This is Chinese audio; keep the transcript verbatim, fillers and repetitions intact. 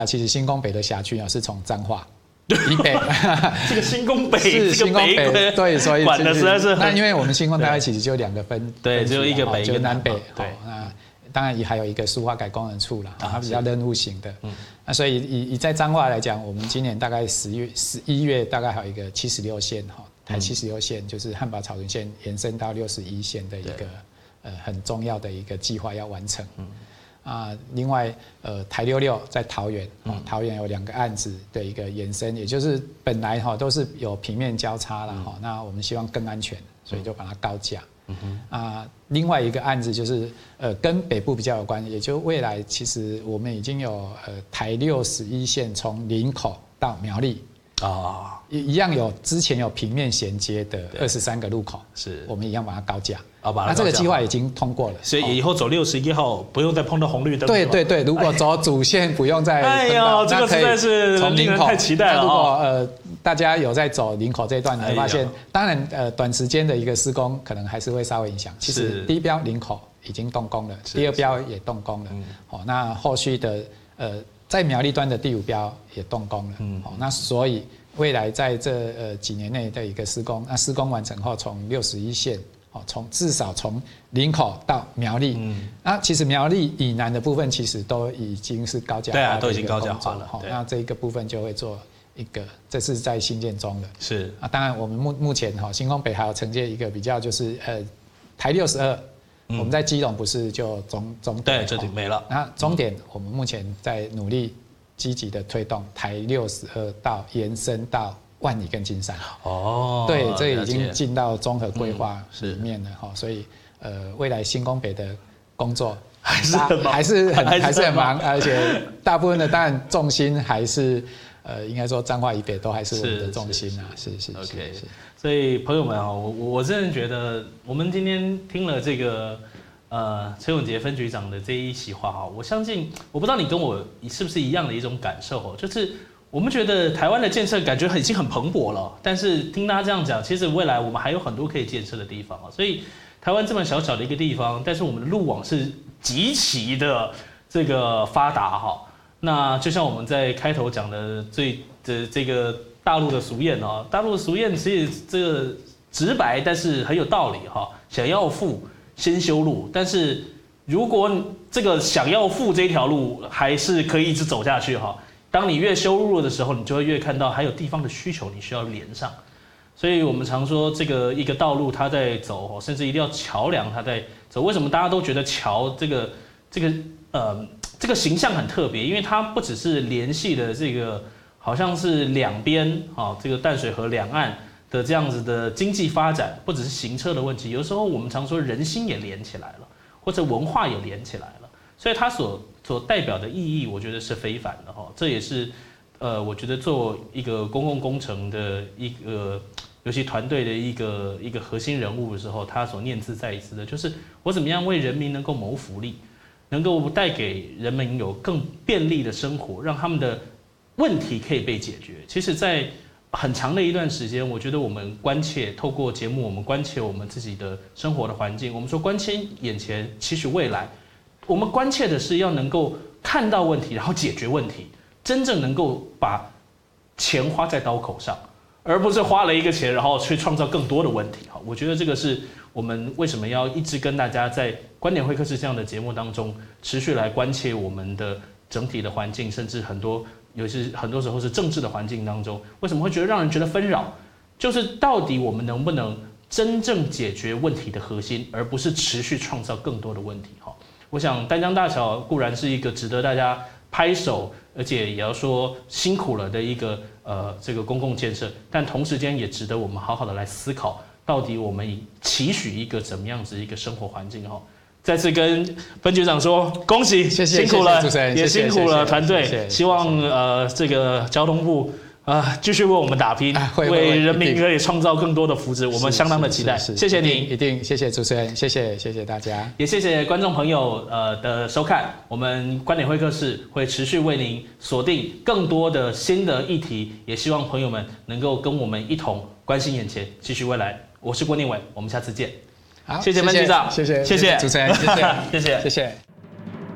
其实新宫北的辖区啊是从彰化以北， 这个新宫北是新宫北，对，所以管的实在是那因为我们新宫大概其实就两个分， 对，只有一个北， 就南北， 对， 那当然也还有一个苏花改工人处啦，它比较任务型的，嗯，那所以以以在彰化来讲，我们今年大概十月十一月大概还有一个七十六线哈，台七十六线就是汉宝草屯线延伸到六十一线的一个呃很重要的一个计划要完成，嗯。啊，另外，呃，台六六在桃园，哦，桃园有两个案子的一个延伸，也就是本来哈都是有平面交叉了哈，那我们希望更安全，所以就把它高架。啊，另外一个案子就是呃跟北部比较有关，也就未来其实我们已经有呃台六十一线从林口到苗栗。啊，一一样有之前有平面衔接的二十三个路口，是我们一样把它高架。啊，那这个计划已经通过了， 所以以后走六十一号不用再碰到红绿灯。 对对对，如果走主线不用再哎呦，这个实在是从林口太期待了。 如果呃大家有在走林口这一段，你会发现，当然呃短时间的一个施工可能还是会稍微影响。其实第一标林口已经动工了，第二标也动工了。好，那后续的呃在苗栗端的第五标也动工了。嗯，好，那所以。未来在这呃几年内的一个施工，那施工完成后，从六十一线，哦，从至少从林口到苗栗，嗯，那其实苗栗以南的部分其实都已经是高架化，对啊， 都已经高架化了， 好，那这一个部分就会做一个，这是在新建中的， 是啊， 当然我们目目前哈新宫北还有承接一个比较就是呃台六十二，我们在基隆不是就终终点，对，这就没了， 那终点我们目前在努力。积极的推动台六十二到延伸到万里跟金山哦，对，这已经进到综合规划里面了哈，所以呃，未来新宫北的工作还是很忙， 还是很还是很忙，而且大部分的当然重心还是呃，应该说彰化以北都还是我们的重心啊，是是 OK， 所以朋友们啊，我我真的觉得我们今天听了这个。呃，陈永杰分局长的这一席话哈，我相信，我不知道你跟我是不是一样的一种感受哦，就是我们觉得台湾的建设感觉已经很蓬勃了，但是听他这样讲，其实未来我们还有很多可以建设的地方啊，所以台湾这么小小的一个地方，但是我们的路网是极其的这个发达哈。那就像我们在开头讲的最的这个大陆的俗谚哦，大陆的俗谚其实这个直白，但是很有道理哈，想要富。先修路，但是如果这个想要富这条路还是可以一直走下去哈。当你越修路的时候，你就会越看到还有地方的需求，你需要连上。所以我们常说这个一个道路它在走，甚至一定要桥梁它在走。为什么大家都觉得桥这个这个呃这个形象很特别？因为它不只是联系的这个好像是两边啊这个淡水河两岸。的这样子的经济发展，不只是行车的问题，有时候我们常说人心也连起来了，或者文化也连起来了，所以它所所代表的意义，我觉得是非凡的哈。这也是呃，我觉得做一个公共工程的一个，尤其团队的一个一个核心人物的时候，他所念兹在兹的，就是我怎么样为人民能够谋福利，能够带给人民有更便利的生活，让他们的问题可以被解决。其实，在很长的一段时间，我觉得我们关切，透过节目，我们关切我们自己的生活的环境。我们说关切眼前，期许未来。我们关切的是要能够看到问题，然后解决问题，真正能够把钱花在刀口上，而不是花了一个钱，然后去创造更多的问题。哈，我觉得这个是我们为什么要一直跟大家在观点会客室这样的节目当中，持续来关切我们的整体的环境，甚至很多。尤其是很多时候是政治的环境当中，为什么会觉得让人觉得纷扰？就是到底我们能不能真正解决问题的核心，而不是持续创造更多的问题？哈，我想丹江大桥固然是一个值得大家拍手，而且也要说辛苦了的一个呃这个公共建设，但同时间也值得我们好好的来思考，到底我们期许一个怎么样子一个生活环境？哈。再次跟分局长说恭喜， 谢谢， 辛苦了， 谢谢主持人也辛苦了团队。 谢谢希望呃这个交通部啊继续为我们打拼，为人民可以创造更多的福祉，我们相当的期待。谢谢您， 一定谢谢主持人，谢谢谢谢大家， 也谢谢观众朋友呃的收看。我们观点会客室会持续为您锁定更多的新的议题，也希望朋友们能够跟我们一同关心眼前，继续未来。我是郭念伟，我们下次见。 好， 谢谢分局长， 谢谢谢谢主持人，谢谢谢谢谢谢。